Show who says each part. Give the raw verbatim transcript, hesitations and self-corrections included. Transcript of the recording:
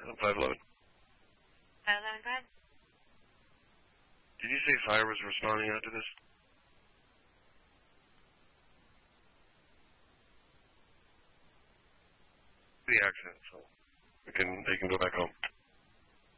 Speaker 1: on five eleven.
Speaker 2: five eleven, go ahead.
Speaker 1: Did you say fire was responding out to this? The accident, so we can, they can go back home.